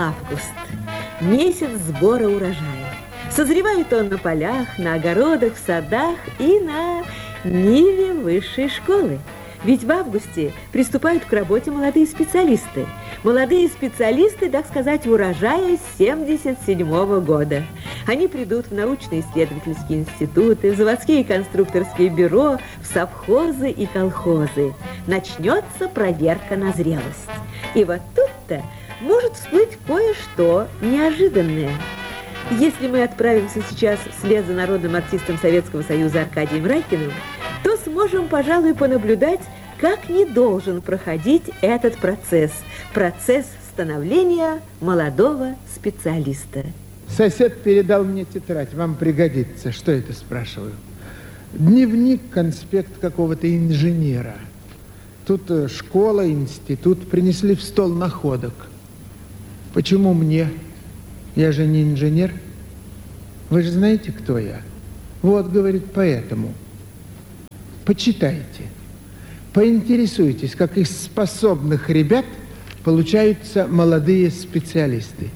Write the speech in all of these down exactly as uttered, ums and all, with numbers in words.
август, месяц сбора урожая. Созревает он на полях, на огородах, в садах и на ниве высшей школы. Ведь в августе приступают к работе молодые специалисты. Молодые специалисты, так сказать, урожая семьдесят седьмого года. Они придут в научно-исследовательские институты, в заводские и конструкторские бюро, в совхозы и колхозы. Начнется проверка на зрелость. И вот тут-то может всплыть кое-что неожиданное. Если мы отправимся сейчас вслед за народным артистом Советского Союза Аркадием Райкиным, то сможем, пожалуй, понаблюдать, как не должен проходить этот процесс. Процесс становления молодого специалиста. Сосед передал мне тетрадь. Вам пригодится. Что это, спрашиваю? Дневник, конспект какого-то инженера. Тут школа, институт. Принесли в стол находок. Почему мне? Я же не инженер. Вы же знаете, кто я? Вот, говорит, поэтому. Почитайте. Поинтересуйтесь, как из способных ребят получаются молодые специалисты.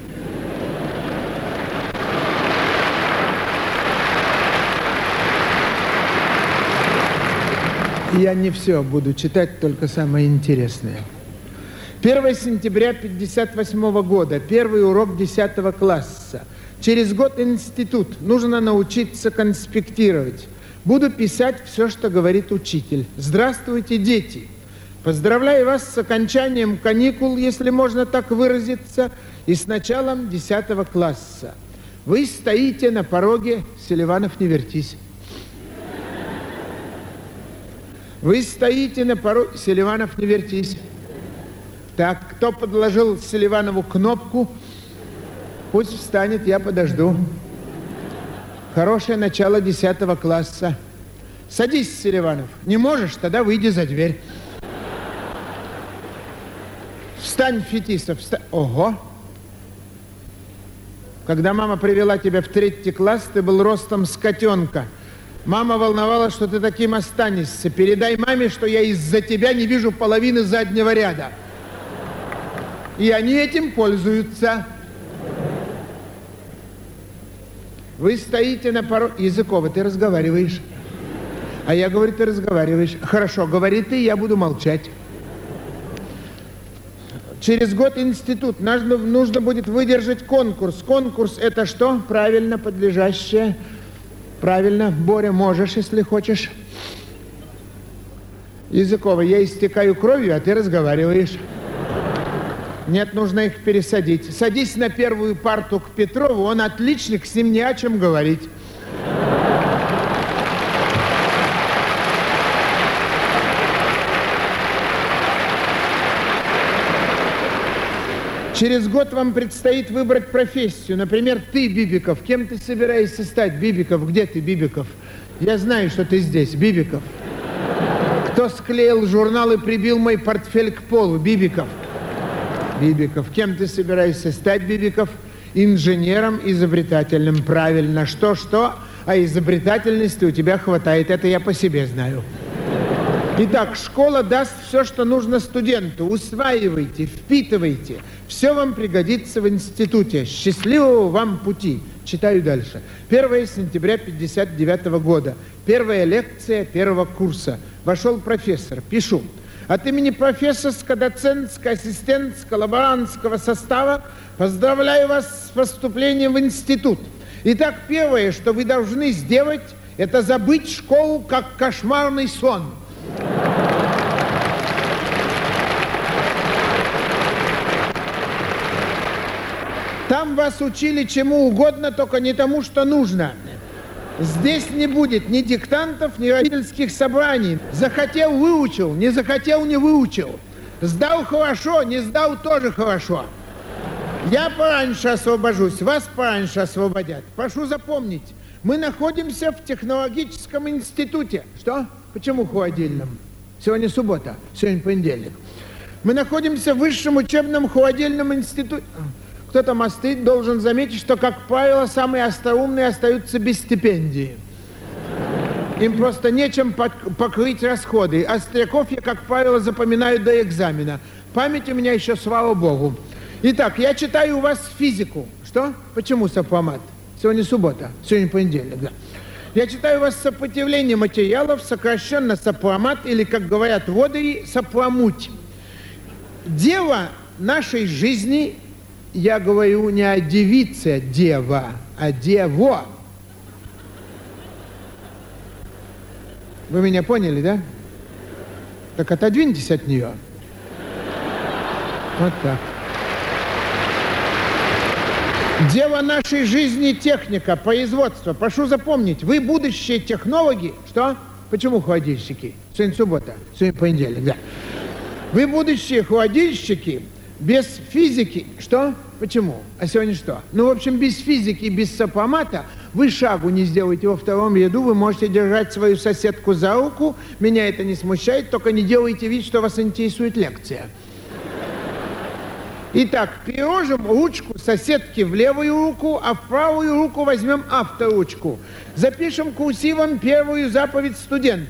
Я не все буду читать, только самое интересное. первое сентября пятьдесят восьмого года, первый урок десятого класса. Через год институт, нужно научиться конспектировать. Буду писать все, что говорит учитель. Здравствуйте, дети! Поздравляю вас с окончанием каникул, если можно так выразиться, и с началом десятого класса. Вы стоите на пороге, Селиванов, не вертись. Вы стоите на пороге, Селиванов, не вертись. Так, кто подложил Селиванову кнопку, пусть встанет, я подожду. Хорошее начало десятого класса. Садись, Селиванов. Не можешь, тогда выйди за дверь. Встань, Фетисов, встань. Ого! Когда мама привела тебя в третий класс, ты был ростом с котенка. Мама волновалась, что ты таким останешься. Передай маме, что я из-за тебя не вижу половины заднего ряда. И они этим пользуются. Вы стоите на пороге. Языкова, ты разговариваешь. А я говорю, ты разговариваешь. Хорошо, говори ты, я буду молчать. Через год институт. Нужно, нужно будет выдержать конкурс. Конкурс это что? Правильно, подлежащее. Правильно, Боря, можешь, если хочешь. Языкова, я истекаю кровью, а ты разговариваешь. Нет, нужно их пересадить. Садись на первую парту к Петрову, он отличник, с ним не о чем говорить. Через год вам предстоит выбрать профессию. Например, ты, Бибиков. Кем ты собираешься стать, Бибиков? Где ты, Бибиков? Я знаю, что ты здесь, Бибиков. Кто склеил журнал и прибил мой портфель к полу, Бибиков? Бибиков. Кем ты собираешься стать, Бибиков? Инженером изобретательным. Правильно. Что-что? А изобретательности у тебя хватает. Это я по себе знаю. Итак, школа даст все, что нужно студенту. Усваивайте, впитывайте. Все вам пригодится в институте. Счастливого вам пути. Читаю дальше. первое сентября пятьдесят девятого года. Первая лекция первого курса. Вошел профессор. Пишу. От имени профессорско-доцентско-ассистентского лаборантского состава поздравляю вас с поступлением в институт. Итак, первое, что вы должны сделать, это забыть школу как кошмарный сон. Там вас учили чему угодно, только не тому, что нужно. Здесь не будет ни диктантов, ни родительских собраний. Захотел – выучил, не захотел – не выучил. Сдал хорошо, не сдал – тоже хорошо. Я пораньше освобожусь, вас пораньше освободят. Прошу запомнить, мы находимся в технологическом институте. Что? Почему холодильном? Сегодня суббота, сегодня понедельник. Мы находимся в высшем учебном холодильном институте. Кто-то мостит, должен заметить, что, как правило, самые остроумные остаются без стипендии. Им просто нечем покрыть расходы. Остряков я, как правило, запоминаю до экзамена. Память у меня еще, слава богу. Итак, я читаю у вас физику. Что? Почему сопромат? Сегодня суббота, сегодня понедельник, да. Я читаю у вас сопротивление материалов, сокращенно сопромат, или, как говорят водыри, сопромуть. Дело нашей жизни, я говорю не о девице дева, а дево. Вы меня поняли, да? Так отодвиньтесь от нее. Вот так. Дело нашей жизни техника, производство. Прошу запомнить, вы будущие технологи. Что? Почему холодильщики? Сегодня суббота, сегодня понедельник, да. Вы будущие холодильщики без физики. Что? Почему? А сегодня что? Ну, в общем, без физики, без сопромата вы шагу не сделаете во втором ряду, вы можете держать свою соседку за руку, меня это не смущает, только не делайте вид, что вас интересует лекция. Итак, переложим ручку соседки в левую руку, а в правую руку возьмем авторучку. Запишем курсивом первую заповедь студента.